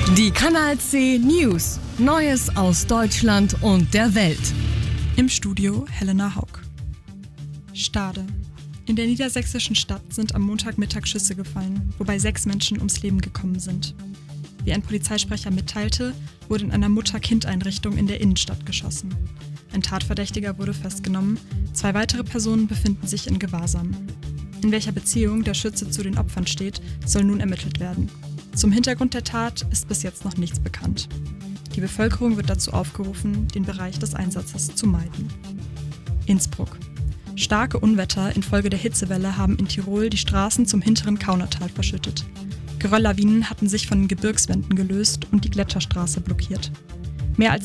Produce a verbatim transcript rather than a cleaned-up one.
Die Kanal C News. Neues aus Deutschland und der Welt. Im Studio Helena Haug. Stade. In der niedersächsischen Stadt sind am Montagmittag Schüsse gefallen, wobei sechs Menschen ums Leben gekommen sind. Wie ein Polizeisprecher mitteilte, wurde in einer Mutter-Kind-Einrichtung in der Innenstadt geschossen. Ein Tatverdächtiger wurde festgenommen, zwei weitere Personen befinden sich in Gewahrsam. In welcher Beziehung der Schütze zu den Opfern steht, soll nun ermittelt werden. Zum Hintergrund der Tat ist bis jetzt noch nichts bekannt. Die Bevölkerung wird dazu aufgerufen, den Bereich des Einsatzes zu meiden. Innsbruck. Starke Unwetter infolge der Hitzewelle haben in Tirol die Straßen zum hinteren Kaunertal verschüttet. Gerölllawinen hatten sich von den Gebirgswänden gelöst und die Gletscherstraße blockiert. Mehr als